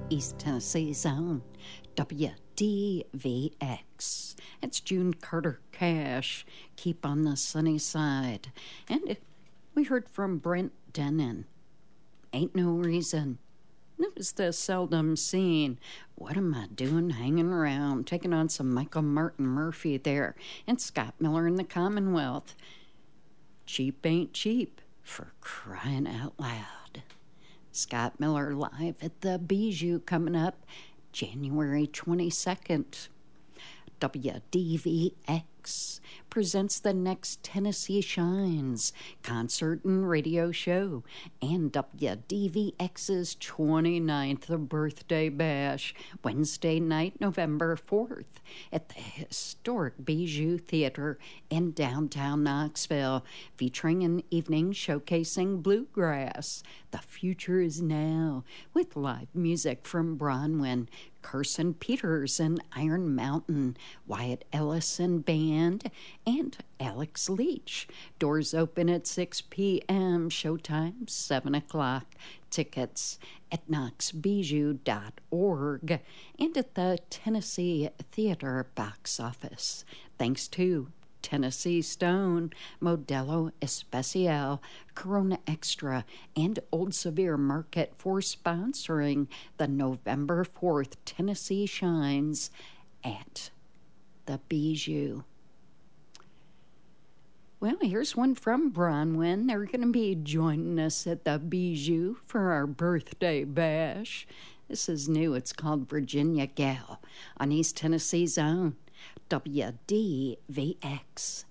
East Tennessee's own WDVX. It's June Carter Cash, Keep on the Sunny Side. And we heard from Brent Dennen, Ain't No Reason. It was the seldom seen. What am I doing hanging around? Taking on some Michael Martin Murphy there. And Scott Miller in the Commonwealth. Cheap ain't cheap, for crying out loud. Scott Miller live at the Bijou coming up January 22nd. WDVX presents the next Tennessee Shines concert and radio show and WDVX's 29th birthday bash Wednesday night, November 4th at the historic Bijou Theater in downtown Knoxville, featuring an evening showcasing bluegrass. The future is now, with live music from Bronwyn, Carson Peters and Iron Mountain, Wyatt Ellison Band, and Alex Leach. Doors open at 6 p.m., showtime 7 o'clock. Tickets at knoxbijou.org and at the Tennessee Theater box office. Thanks to Tennessee Stone, Modelo Especial, Corona Extra, and Old Severe Market for sponsoring the November 4th Tennessee Shines at the Bijou. Well, here's one from Bronwyn. They're going to be joining us at the Bijou for our birthday bash. This is new. It's called Virginia Gal on East Tennessee's own WDVX.